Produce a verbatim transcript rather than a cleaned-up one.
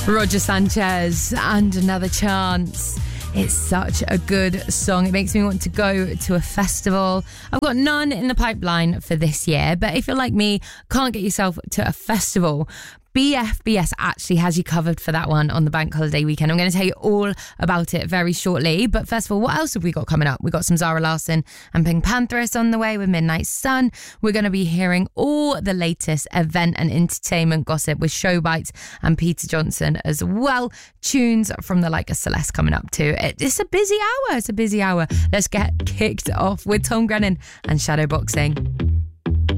Roger Sanchez and Another Chance. It's such a good song. It makes me want to go to a festival. I've got none in the pipeline for this year, but if you're like me, can't get yourself to a festival, B F B S actually has you covered for that one on the bank holiday weekend. I'm going to tell you all about it very shortly. But first of all, what else have we got coming up? We've got some Zara Larsson and Pink Panthers on the way with Midnight Sun. We're going to be hearing all the latest event and entertainment gossip with Showbites and Peter Johnson as well. Tunes from the like of Celeste coming up too. It's a busy hour. It's a busy hour. Let's get kicked off with Tom Grennan and Shadowboxing.